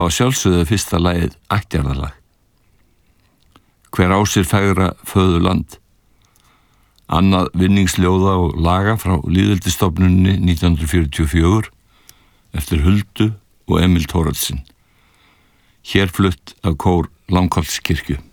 Á sjálfsögðu fyrsta lagið Ættjarðarlag. Hver á sér fegra föðurland. Annað vinningsljóða og laga frá lýðveldisstofnuninni 1944 eftir Huldu og Emil Thoroddsen. Hér flutt af kór Langholtskirkju.